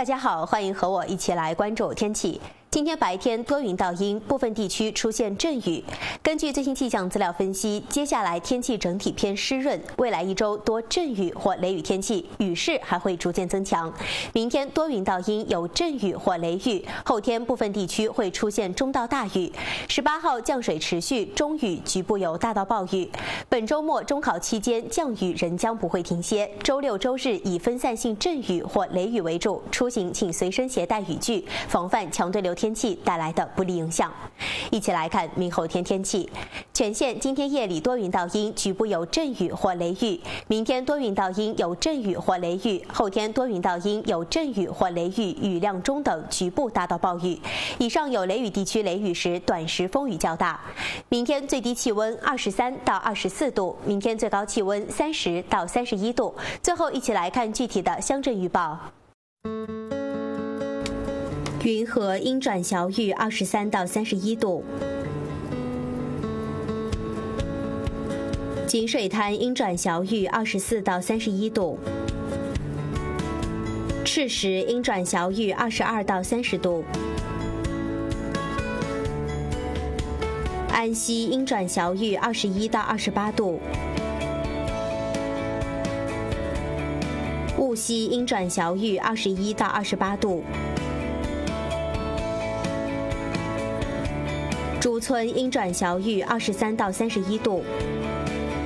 大家好，欢迎和我一起来关注天气。今天白天多云到阴，部分地区出现阵雨。根据最新气象资料分析，接下来天气整体偏湿润，未来一周多阵雨或雷雨天气，雨势还会逐渐增强。明天多云到阴，有阵雨或雷雨，后天部分地区会出现中到大雨。18号降水持续，中雨局部有大到暴雨。本周末中考期间降雨仍将不会停歇，周六周日以分散性阵雨或雷雨为主，出行请随身携带雨具，防范强对流天气带来的不利影响。一起来看明后天天气。全县今天夜里多云到阴，局部有阵雨或雷雨；明天多云到阴，有阵雨或雷雨；后天多云到阴，有阵雨或雷雨，雨量中等，局部大到暴雨。以上有雷雨地区雷雨时，短时风雨较大。明天最低气温23到24度，明天最高气温30到31度。最后一起来看具体的乡镇预报。云和阴转小雨23到31度，井水滩阴转小雨24到31度，赤石阴转小雨22到30度，安溪阴转小雨21到28度，雾溪阴转小雨21到28度，竹村阴转小雨23到31度，